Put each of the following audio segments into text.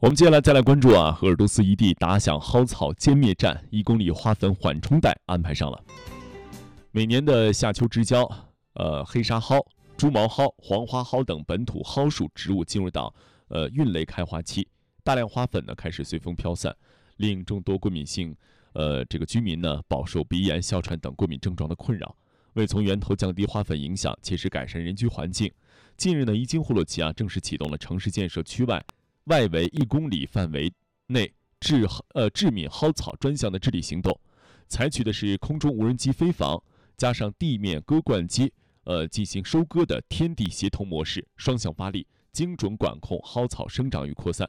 我们接下来再来关注鄂尔多斯一地打响蒿草歼灭战，1公里花粉缓冲带安排上了。每年的夏秋之交，黑沙蒿、猪毛蒿、黄花蒿等本土蒿属植物进入到孕类开花期，大量花粉呢开始随风飘散，令众多过敏性居民呢饱受鼻炎、哮喘等过敏症状的困扰。为从源头降低花粉影响，切实改善人居环境，近日呢，伊金霍洛奇正式启动了城市建设区外围1公里范围内致敏蒿草专项的治理行动，采取的是空中无人机飞防加上地面割灌机进行收割的天地协同模式，双向发力，精准管控蒿草生长与扩散。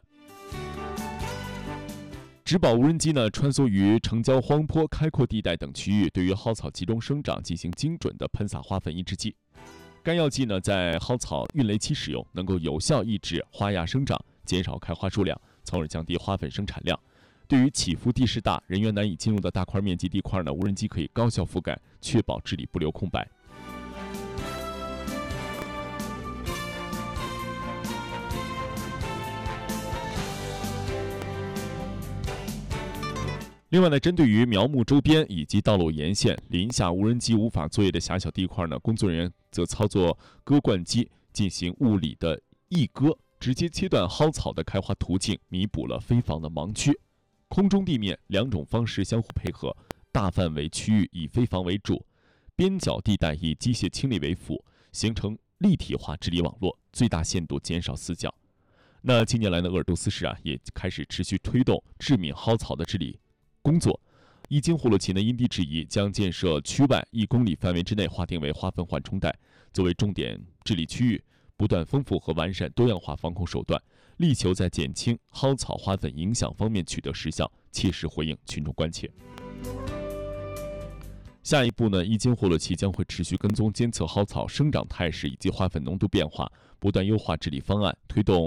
植保无人机呢穿梭于城郊荒坡、开阔地带等区域，对于蒿草集中生长进行精准的喷洒花粉抑制剂。该药剂呢在蒿草孕蕾期使用，能够有效抑制花芽生长，减少开花数量，从而降低花粉生产量。对于起伏地势大、人员难以进入的大块面积地块呢，无人机可以高效覆盖，确保治理不留空白。另外呢，针对于苗木周边以及道路沿线林下无人机无法作业的狭小地块呢，工作人员则操作割灌机进行物理的抑割，直接切断蒿草的开花途径，弥补了飞防的盲区。空中地面两种方式相互配合，大范围区域以飞防为主，边角地带以机械清理为辅，形成立体化治理网络，最大限度减少死角。那近年来呢，鄂尔多斯市也开始持续推动致敏蒿草的治理工作。伊金霍洛奇呢因地制宜，将建设区外1公里范围之内划定为花粉缓冲带，作为重点治理区域，不断丰富和完善多样化防控手段，力求在减轻蒿草花粉影响方面取得实效，切实回应群众关切。下一步呢，伊金霍洛奇将会持续跟踪监测蒿草生长态势以及花粉浓度变化，不断优化治理方案，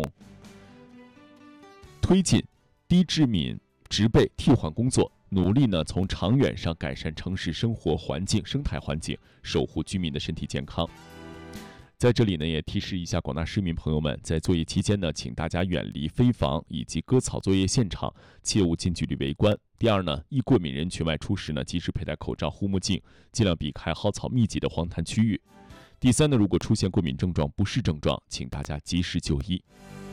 推进低致敏植被替换工作，努力呢从长远上改善城市生活环境、生态环境，守护居民的身体健康。在这里呢，也提示一下广大市民朋友们，在作业期间呢，请大家远离飞防以及割草作业现场，切勿近距离围观。第二呢，易过敏人群外出时呢，及时佩戴口罩、护目镜，尽量避开蒿草密集的荒滩区域。第三呢，如果出现过敏症状、不适症状，请大家及时就医。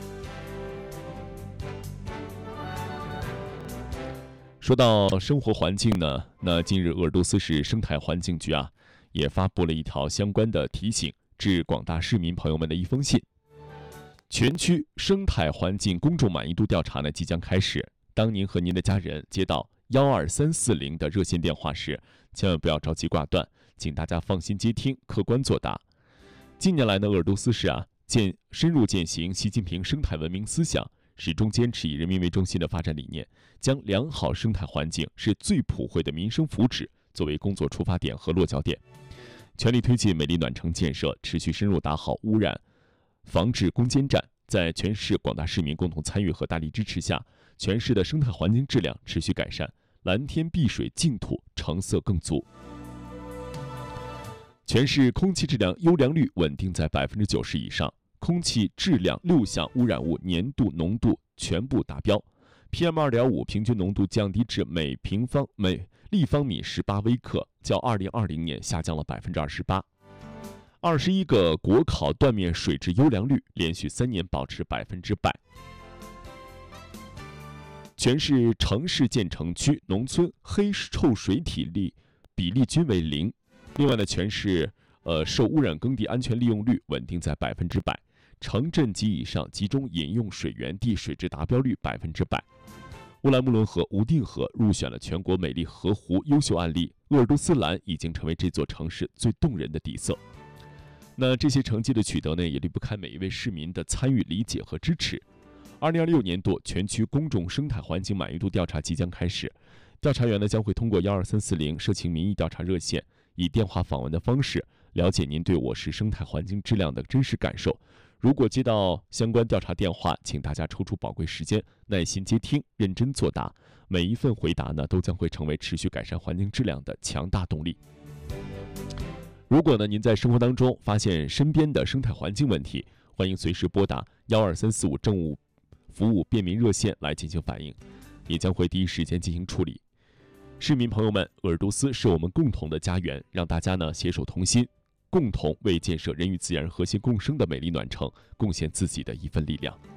说到生活环境呢，那近日鄂尔多斯市生态环境局也发布了一条相关的提醒，致广大市民朋友们的一封信。全区生态环境公众满意度调查呢即将开始，当您和您的家人接到12340的热线电话时，千万不要着急挂断，请大家放心接听，客观作答。近年来呢，鄂尔多斯市深入践行习近平生态文明思想，始终坚持以人民为中心的发展理念，将良好生态环境是最普惠的民生福祉作为工作出发点和落脚点，全力推进美丽暖城建设，持续深入打好污染防治攻坚战。在全市广大市民共同参与和大力支持下，全市的生态环境质量持续改善，蓝天碧水净土，成色更足。全市空气质量优良率稳定在90%以上，空气质量6项污染物年度浓度全部达标， PM2.5 平均浓度降低至每立方米18微克，较2020年下降了28%。21个国考断面水质优良率连续3年保持100%。全市城市建成区农村黑臭水体比例均为0。另外呢，全市受污染耕地安全利用率稳定在100%，城镇级以上集中饮用水源地水质达标率100%。乌兰木伦河、无定河入选了全国美丽河湖优秀案例，鄂尔多斯蓝已经成为这座城市最动人的底色。那这些成绩的取得呢，也离不开每一位市民的参与、理解和支持。2026年度全区公众生态环境满意度调查即将开始，调查员呢将会通过12340社情民意调查热线，以电话访问的方式了解您对我市生态环境质量的真实感受。如果接到相关调查电话，请大家抽出宝贵时间，耐心接听，认真作答。每一份回答呢，都将会成为持续改善环境质量的强大动力。如果呢您在生活当中发现身边的生态环境问题，欢迎随时拨打12345政务服务便民热线来进行反映，也将会第一时间进行处理。市民朋友们，鄂尔多斯是我们共同的家园，让大家携手同心，共同为建设人与自然和谐共生的美丽暖城贡献自己的一份力量。